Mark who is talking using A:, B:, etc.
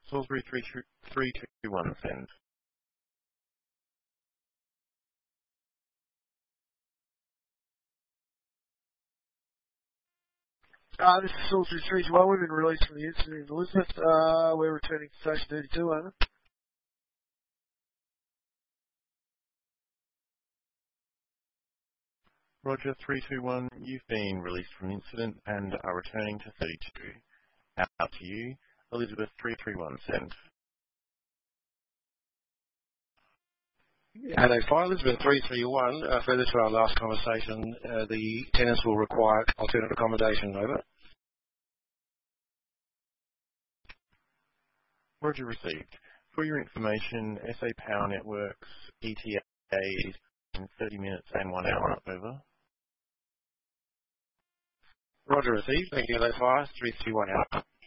A: Salisbury 321, send.
B: This is Salisbury 321. We've been released from the incident in Elizabeth. We're returning to Station 32, over.
A: Roger 321, you've been released from the incident and are returning to 32. Out to you, Elizabeth 331, send.
C: Hello, Fire Elizabeth 331. Further to our last conversation, the tenants will require alternate accommodation, over.
A: Roger received. For your information, SA Power Networks ETA is in 30 minutes and 1 hour, over.
C: Roger received. Thank you, Hello, Fire 331, out.